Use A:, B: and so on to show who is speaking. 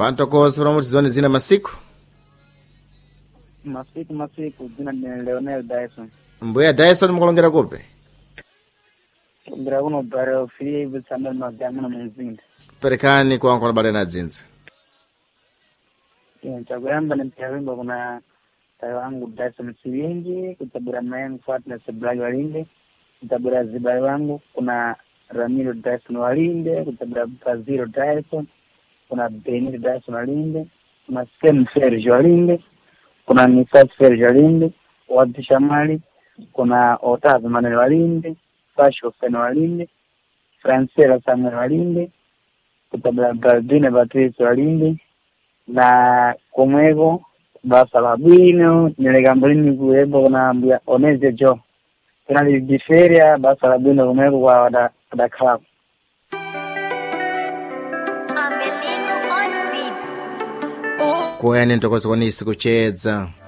A: Pantokosi promote zone zina masiku.
B: Masiku zina ni Leonel Dyson.
A: Mbuya Dyson mukulongera kupe.
B: Ngira uno bare free bisanda magamu na mzinda.
A: Perekani kwa kwa bale na dzinza.
B: Chaguyamba ni mpyawimbo kuna tayo wangu Dyson Siwingi, kutabura mayangu Fatna Seblagi Walinde, kutabura zibai wangu, kuna Ramiro Dyson Walinde, kutabura Brazil Dyson, kuna Benito Dyson Walinde, kuna Stem Serge Walinde, kuna Nisas Serge Walinde, Wadi Shamali, kuna Otazi Manuel Walinde, Fasho Feno Walinde, Francela Samuel Walinde, kutabura Baldine Patrice Walinde, na komwego basa labino nilegambulini kuwebo na ambia oneze jo kuna lidiferia basa labino komwego kwa wada club
A: Kwa yani ntokozi kwa nisi kucheza